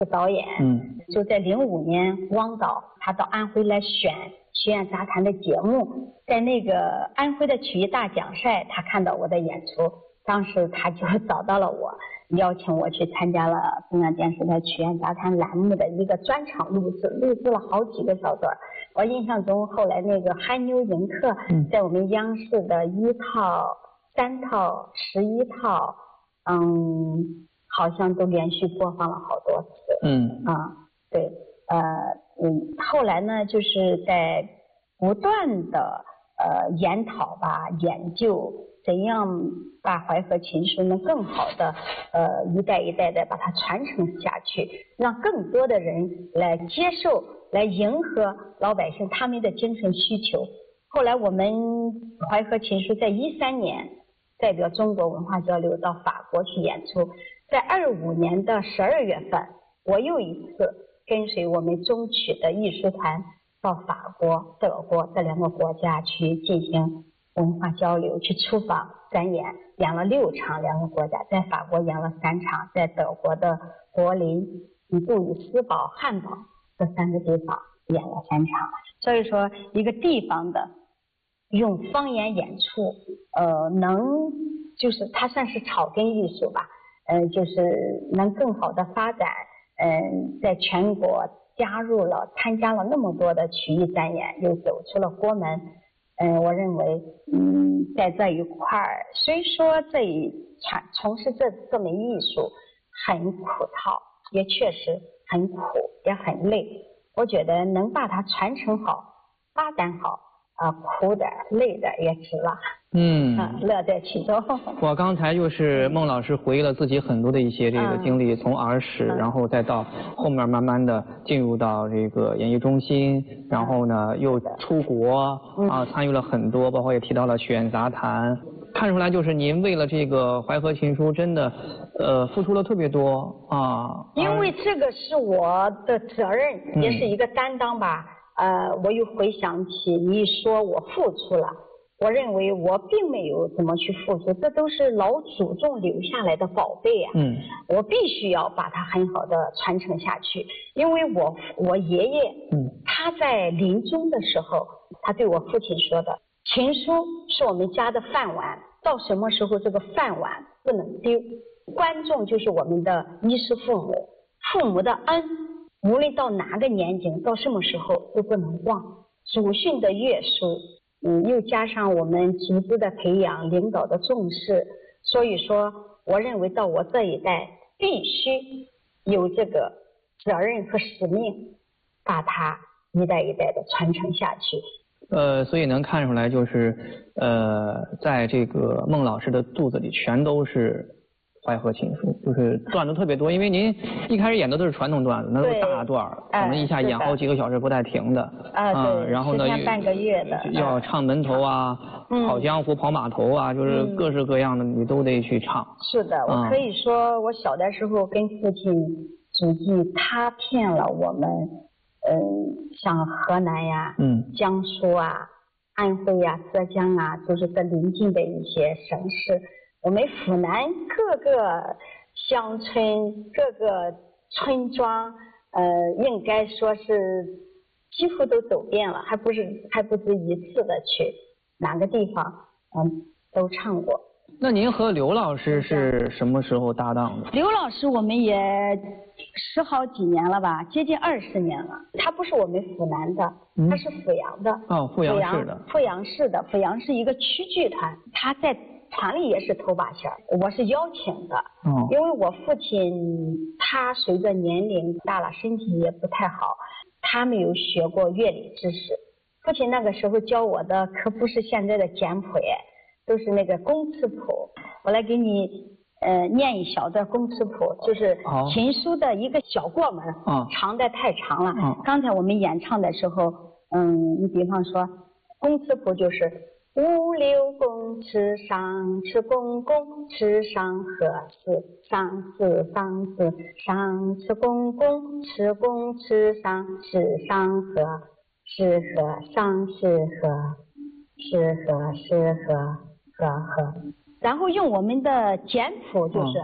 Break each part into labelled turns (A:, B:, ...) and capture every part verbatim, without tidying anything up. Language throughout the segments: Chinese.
A: 导演，
B: 嗯，
A: 就在零五年，汪导他到安徽来选曲苑杂谈的节目，在那个安徽的曲艺大奖赛，他看到我的演出，当时他就找到了我，邀请我去参加了中央电视台曲苑杂谈栏目的一个专场录制，录制了好几个小段。我印象中，后来那个憨妞迎客，在我们央视的一套、三套、十一套，嗯，好像都连续播放了好多次。
B: 嗯
A: 啊，对，呃，嗯，后来呢，就是在不断的呃研讨吧，研究怎样把淮河琴书能更好的呃一代一代的把它传承下去，让更多的人来接受，来迎合老百姓他们的精神需求。后来我们淮河琴书在一三年代表中国文化交流到法国去演出，在二五年的十二月份，我又一次跟随我们中曲的艺术团到法国、德国这两个国家去进行文化交流，去出访展演，演了六场，两个国家，在法国演了三场，在德国的柏林、杜里斯堡、汉堡这三个地方演了三场。所以说，一个地方的用方言演出，呃，能就是它算是草根艺术吧，呃，就是能更好的发展，嗯、呃，在全国加入了、参加了那么多的曲艺展演，又走出了国门。嗯、呃，我认为，嗯，在这一块儿，虽说这一传从事这这门艺术很苦套，也确实很苦，也很累。我觉得能把它传承好、发展好，啊、呃，苦点累点也值了。
B: 嗯，
A: 啊，乐在其中。
B: 我刚才就是孟老师回忆了自己很多的一些这个经历，
A: 嗯、
B: 从儿时，
A: 嗯、
B: 然后再到后面慢慢的进入到这个演艺中心，然后呢又出国、嗯、啊，参与了很多，包括也提到了曲苑杂谈，看出来就是您为了这个淮河琴书真的呃付出了特别多啊。
A: 因为这个是我的责任，嗯、也是一个担当吧。呃，我又回想起你说我付出了。我认为我并没有怎么去付出，这都是老祖宗留下来的宝贝啊。
B: 嗯，
A: 我必须要把它很好的传承下去，因为我我爷爷，
B: 嗯，
A: 他在临终的时候，他对我父亲说的，琴书是我们家的饭碗，到什么时候这个饭碗不能丢，观众就是我们的衣食父母，父母的恩，无论到哪个年纪，到什么时候都不能忘。祖训的约束。嗯，又加上我们组织的培养、领导的重视，所以说，我认为到我这一代必须有这个责任和使命，把它一代一代的传承下去。
B: 呃，所以能看出来，就是呃，在这个孟老师的肚子里全都是淮河琴书，就是段子特别多。因为您一开始演的都是传统段子，那都是大段，可能一下演好几个小时不带停的。
A: 啊，对，
B: 然后呢，
A: 十天半个月的，
B: 要唱门头啊，
A: 嗯、
B: 跑江湖、跑码头啊，就是各式各样的，你都得去唱。
A: 是的，我可以说，我小的时候跟父亲祖籍踏遍了我们，嗯，像河南呀、
B: 嗯、
A: 江苏啊、安徽呀、浙江啊，就是这邻近的一些省市。我们湖南各个乡村、各个村庄，呃，应该说是几乎都走遍了，还不是还不止一次的去哪个地方，嗯，都唱过。
B: 那您和刘老师是什么时候搭档的？
A: 刘老师我们也十好几年了吧，接近二十年了。他不是我们湖南的，
B: 嗯、
A: 他是阜阳的。
B: 哦，阜阳市的。
A: 阜阳市的，阜阳是一个曲剧团，他在团里也是头把弦，我是邀请的。
B: 哦，
A: 因为我父亲他随着年龄大了，身体也不太好，他没有学过乐理知识。父亲那个时候教我的可不是现在的简谱哎，都是那个工词谱。我来给你呃念一小段工词谱，就是琴书的一个小过门，
B: 哦、
A: 长的太长了。
B: 哦、
A: 刚才我们演唱的时候，嗯，你比方说工词谱就是五六公尺上尺公公尺上合四上四上四上尺公公尺公尺上尺上合是合上是合是合是合合合，然后用我们的简谱就是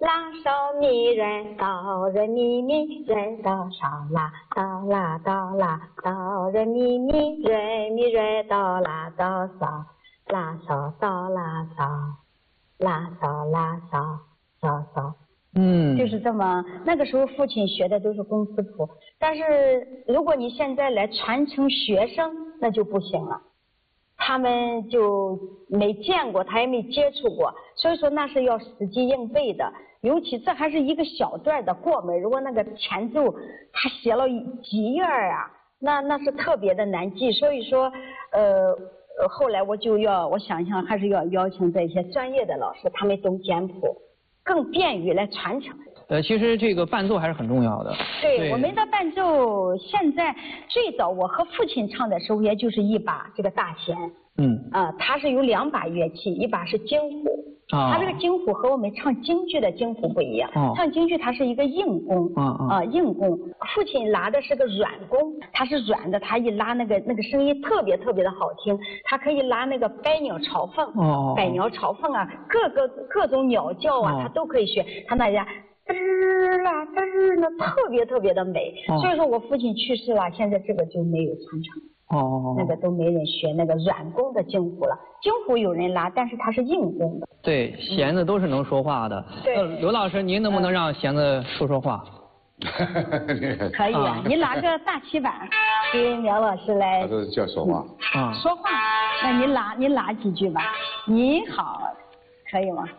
A: 拉嗦咪来哆来咪咪来哆嗦啦哆啦哆啦哆来咪咪来咪来哆啦哆嗦拉嗦哆啦嗦拉嗦拉嗦嗦嗦。
B: 嗯，
A: 就是这么。那个时候父亲学的都是公司谱，但是如果你现在来传承学生，那就不行了。他们就没见过，他也没接触过，所以说那是要死记硬背的。尤其这还是一个小段的过门，如果那个前奏他写了几页啊，那那是特别的难记。所以说，呃。呃，后来我就要，我想想还是要邀请这些专业的老师，他们懂简谱，更便于来传承。
B: 呃，其实这个伴奏还是很重要的。
A: 对，对我们的伴奏，现在最早我和父亲唱的时候，也就是一把这个大弦。嗯。啊、呃，它是有两把乐器，一把是京胡。啊。它这个京胡和我们唱京剧的京胡不一样。哦。唱京剧它是一个硬弓。啊啊。啊，硬弓。父亲拉的是个软弓，它是软的，它一拉那个那个声音特别特别的好听。它可以拉那个百鸟朝凤。哦。百鸟朝凤啊，各个各种鸟叫啊，它都可以学。它那家。嘚儿啦嘚儿啦，特别特别的美。哦、所以说我父亲去世了，现在这个就没有传承。哦，那个都没人学那个软弓的京胡了。京胡有人拉，但是它是硬弓的。
B: 对，弦子都是能说话的。对、嗯。刘老师，您能不能让弦子说说话？
A: 可以啊，您拿个大漆板给苗老师来。
C: 他这叫说话。
A: 啊、嗯。说话，那您拉您拉几句吧。你好，可以吗？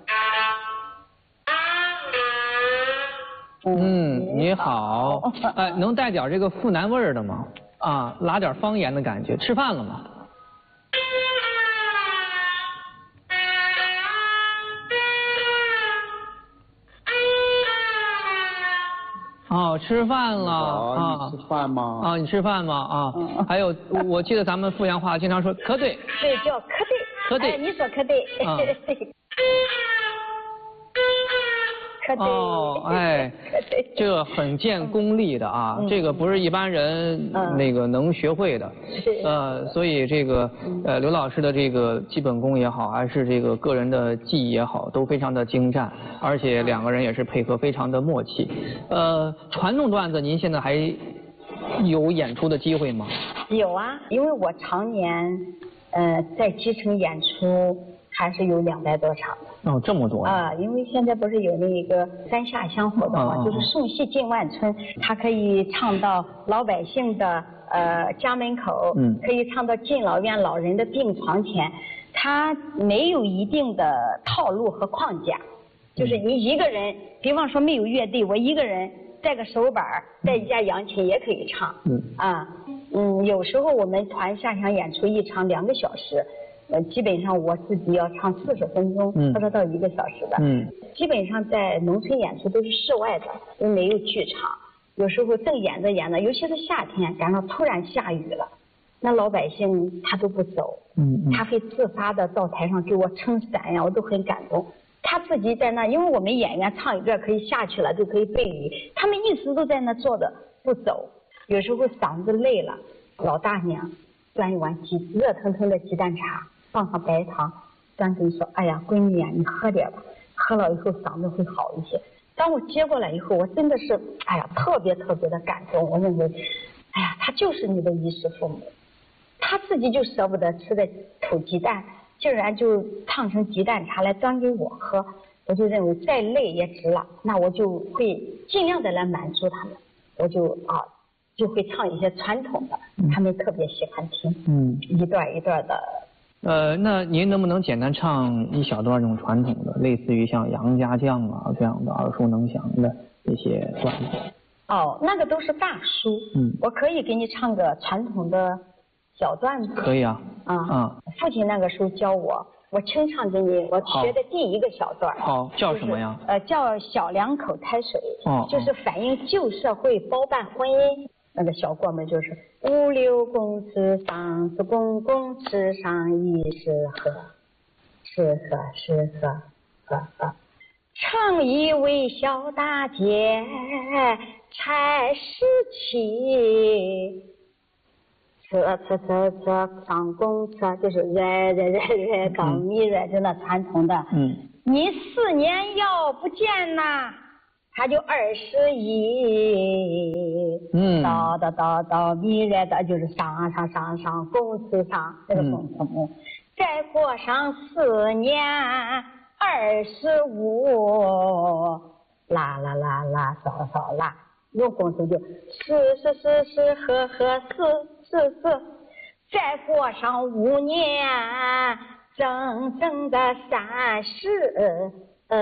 B: 嗯，你好，哎，能带点这个阜南味儿的吗？啊，拉点方言的感觉。吃饭了吗？哦，吃饭了啊！
C: 你吃饭吗？
B: 啊，你吃饭吗？啊，还有，我记得咱们阜阳话经常说可对。
A: 对，叫可对。
B: 可对。
A: 哎，你说可对。啊
B: 哦，哎，这个很见功力的啊，嗯、这个不是一般人那个能学会的。是、嗯。呃，所以这个呃刘老师的这个基本功也好，还是这个个人的技艺也好，都非常的精湛，而且两个人也是配合非常的默契。呃，传统段子您现在还有演出的机会吗？
A: 有啊，因为我常年呃在基层演出。还是有两百多场
B: 哦，这么多
A: 啊！因为现在不是有那个三下乡活动嘛，就是送戏进万村，它可以唱到老百姓的呃家门口，嗯，可以唱到敬老院老人的病床前，它没有一定的套路和框架，就是你一个人，比方说没有乐队，我一个人带个手板带一架扬琴也可以唱，嗯啊嗯，有时候我们团下乡演出一场两个小时。呃，基本上我自己要唱四十分钟，或者到一个小时的。嗯，基本上在农村演出都是室外的，都没有剧场。有时候正演着演着，尤其是夏天，赶上突然下雨了，那老百姓他都不走，嗯，他会自发的到台上给我撑伞呀，我都很感动。他自己在那，因为我们演员唱一段可以下去了，就可以背雨，他们一直都在那坐着不走。有时候嗓子累了，老大娘端一碗鸡热腾腾的鸡蛋茶。放上白糖，端给你说，哎呀，闺女呀、啊，你喝点吧，喝了以后嗓子会好一些。当我接过来以后，我真的是，哎呀，特别特别的感动。我认为，哎呀，他就是你的衣食父母，他自己就舍不得吃的土鸡蛋，竟然就烫成鸡蛋茶来端给我喝，我就认为再累也值了。那我就会尽量的来满足他们，我就啊就会唱一些传统的，他们特别喜欢听，嗯，一段一段的。
B: 呃，那您能不能简单唱一小段这种传统的，类似于像杨家将啊这样的耳熟能详的这些段子？
A: 哦，那个都是大书。嗯，我可以给你唱个传统的小段子。
B: 可以啊。啊啊！
A: 父亲那个时候教我，我清唱给你，我学的第一个小段。
B: 好，叫什么呀？
A: 呃，叫小两口抬水。哦。就是反映旧社会包办婚姻。那个小过门就是五六公尺上子公公吃上一食喝，吃喝吃喝喝喝，诚意为小大姐柴石起，车车车车上公车就是热热热热高米热，就那传统的。嗯。 你四年要不见呐，他就二十一。嗯，到到到到蜜月的就是上上上上公司上这个公司母，再过上四年二十五，啦啦啦啦扫扫啦，用公司就四十四十呵呵四四四，再过上五年。整整的三十，呃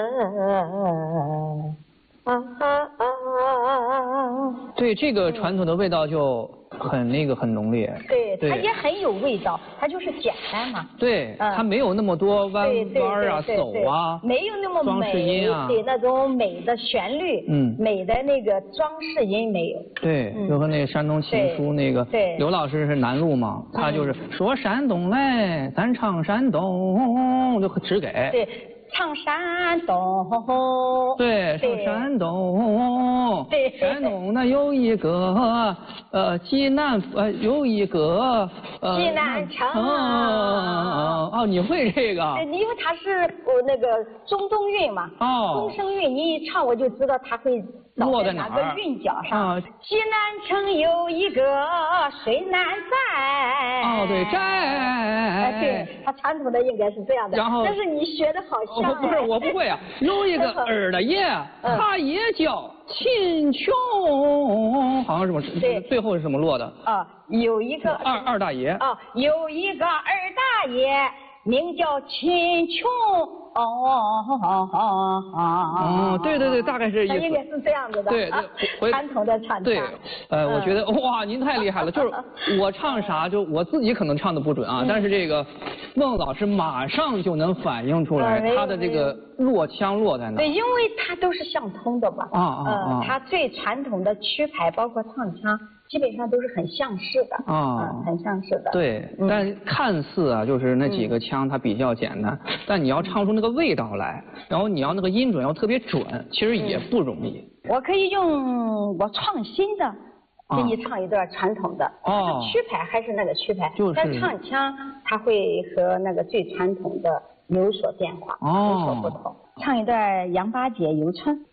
A: 啊啊啊！
B: 对，这个传统的味道就很那个很浓烈。
A: 对，对它也很有味道，它就是简单嘛。
B: 对，嗯、它没有那么多弯弯啊、走啊，
A: 没有那么
B: 装饰音啊，
A: 对那种美的旋律，嗯，美的那个装饰音没有。
B: 对，嗯、就和那个山东情书那个，对，刘老师是南路嘛，他就是说山东来，咱唱山东，就只给。
A: 对。唱山东，
B: 对，唱山东，
A: 对，
B: 山东呢有一个呃济南呃有一个呃
A: 济南城，
B: 哦，你会这个？
A: 对，因为它是呃那个中东韵嘛，哦，中声韵，你一唱我就知道它会
B: 落在
A: 哪个韵脚上。济南城有一个水南寨，
B: 哦，对，寨，
A: 对，它传统的应该是这样的。
B: 然后，
A: 但是你学的好像。
B: 不是，我不会啊。有一个二大爷，他也叫秦琼，好像什么？对，最后是什么落的？
A: 啊，有一个
B: 二二大爷。
A: 啊，有一个二大爷，名叫秦琼。哦哦哦哦
B: 哦！对对对，大概是意思。
A: 应该是这样子的。
B: 对对，
A: 传统的唱。
B: 对，呃，我觉得哇，您太厉害了。就是我唱啥，就我自己可能唱的不准啊，但是这个孟老师马上就能反映出来他的这个落腔落在哪。
A: 对，因为它都是相通的嘛。
B: 啊啊啊！
A: 它最传统的曲牌，包括唱腔，基本上都是很相似的。啊，很相似的。
B: 对，但看似啊，就是那几个腔它比较简单，但你要唱出那个味道来，然后你要那个音准要特别准，其实也不容易。
A: 我可以用我创新的给你唱一段传统的，哦，曲牌还是那个曲牌，
B: 就是，
A: 但唱腔它会和那个最传统的有所变化，哦，有所不同。唱一段杨八姐游春。